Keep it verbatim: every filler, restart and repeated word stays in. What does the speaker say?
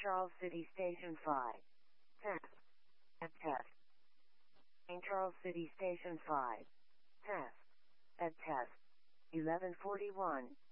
Charles City Station five. Test. At test. Saint Charles City Station five. Test. At test. eleven forty-one.